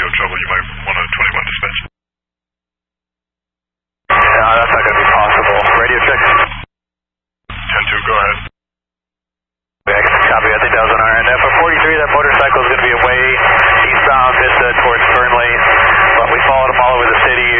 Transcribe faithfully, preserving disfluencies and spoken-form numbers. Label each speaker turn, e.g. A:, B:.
A: radio trouble. You might want to twenty-one dispatch.
B: No, that's not going to be possible. Radio check.
A: ten two, go ahead.
B: Copy, I think that was on our end. F forty-three, that motorcycle is going to